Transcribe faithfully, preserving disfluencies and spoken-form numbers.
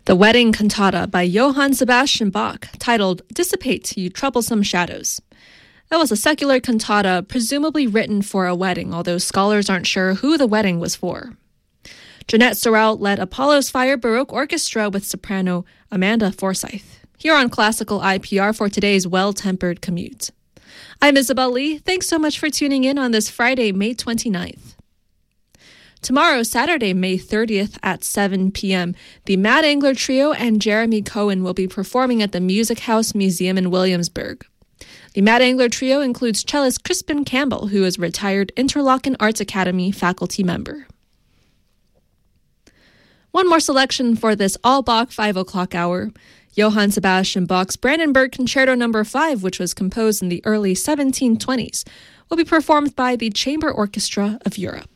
The Wedding Cantata by Johann Sebastian Bach, titled Dissipate, You Troublesome Shadows. That was a secular cantata presumably written for a wedding, although scholars aren't sure who the wedding was for. Jeanette Sorrell led Apollo's Fire Baroque Orchestra with soprano Amanda Forsyth. Here on Classical I P R for today's Well-Tempered Commute. I'm Isabel Lee. Thanks so much for tuning in on this Friday, May twenty-ninth. Tomorrow, Saturday, May thirtieth at seven p.m., the Matt Engler Trio and Jeremy Cohen will be performing at the Music House Museum in Williamsburg. The Matt Engler Trio includes cellist Crispin Campbell, who is a retired Interlochen Arts Academy faculty member. One more selection for this all-Bach five o'clock hour. Johann Sebastian Bach's Brandenburg Concerto number five, which was composed in the early seventeen twenties, will be performed by the Chamber Orchestra of Europe.